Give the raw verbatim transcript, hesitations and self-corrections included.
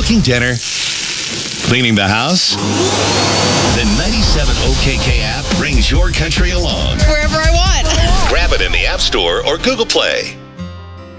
Cooking dinner? Cleaning the house? The ninety-seven O K K app brings your country along. Wherever I want. Grab it in the App Store or Google Play.